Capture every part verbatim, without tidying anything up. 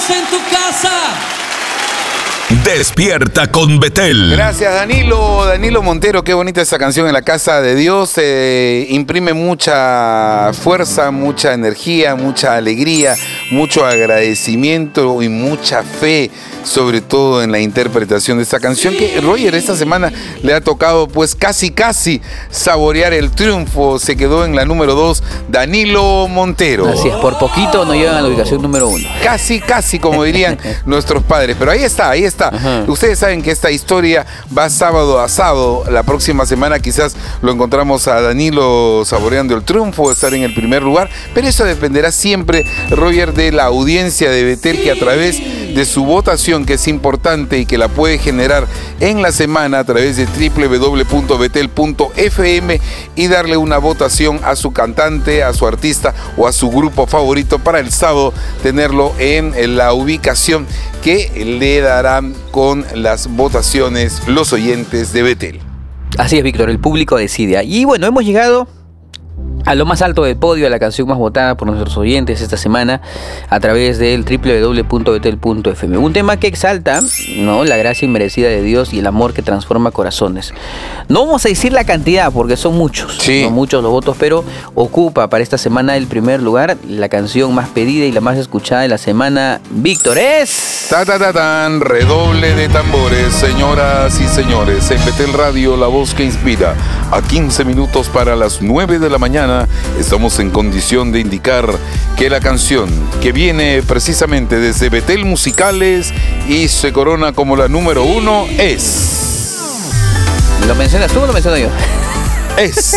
estás en tu casa. Despierta con Betel. Gracias, Danilo. Danilo Montero, qué bonita esa canción, En la Casa de Dios. Eh, imprime mucha fuerza, mucha energía, mucha alegría, mucho agradecimiento y mucha fe, sobre todo en la interpretación de esta canción, que Roger esta semana le ha tocado pues casi casi saborear el triunfo. Se quedó en la número dos, Danilo Montero. Así es, por poquito no llegan a la ubicación número uno. Casi, casi, como dirían nuestros padres. Pero ahí está, ahí está. Ajá. Ustedes saben que esta historia va sábado a sábado. La próxima semana quizás lo encontramos a Danilo saboreando el triunfo, estar en el primer lugar. Pero eso dependerá siempre, Roger, de la audiencia de Betel, que a través de su votación, que es importante y que la puede generar en la semana a través de doble u doble u doble u punto betel punto efe eme, y darle una votación a su cantante, a su artista o a su grupo favorito para el sábado tenerlo en la ubicación que le darán con las votaciones los oyentes de Betel. Así es, Víctor, el público decide. Y bueno, hemos llegado a lo más alto del podio, a la canción más votada por nuestros oyentes esta semana a través del doble u doble u doble u punto betel punto efe eme. Un tema que exalta, ¿no?, la gracia inmerecida de Dios y el amor que transforma corazones. No vamos a decir la cantidad porque son muchos, sí. son muchos los votos, pero ocupa para esta semana el primer lugar. La canción más pedida y la más escuchada de la semana, Víctor, es... Ta, ta, ta, tan, redoble de tambores, señoras y señores. En Betel Radio, la voz que inspira. A quince minutos para las nueve de la mañana, estamos en condición de indicar que la canción que viene precisamente desde Betel Musicales y se corona como la número uno es... ¿Lo mencionas tú o lo menciono yo? Es...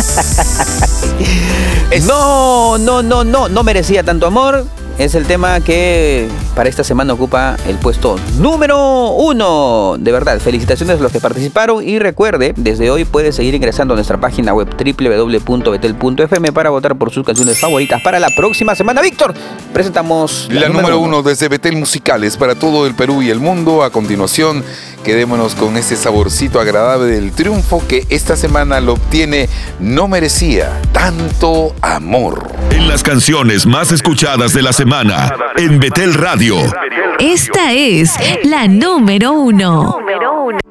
es... No, no, no, no, no merecía tanto amor. Es el tema que para esta semana ocupa el puesto número uno. De verdad, felicitaciones a los que participaron. Y recuerde, desde hoy puede seguir ingresando a nuestra página web doble u doble u doble u punto betel punto efe eme para votar por sus canciones favoritas para la próxima semana. Víctor, presentamos la, la número, número uno desde Betel Musicales para todo el Perú y el mundo. A continuación, quedémonos con ese saborcito agradable del triunfo que esta semana lo obtiene No Merecía Tanto Amor. En las canciones más escuchadas de la semana en Betel Radio. Esta es la número uno. Número uno.